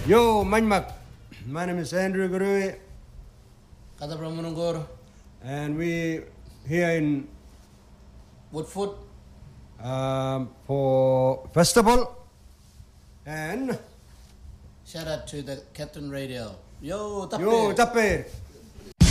Yo, Manmak. My name is Andrew Gurui. Kata Pramanungur. And we here in Woodfoot. For festival. And Shout out to the Captain Radio. Yo, Tappe. Yo, Tappe.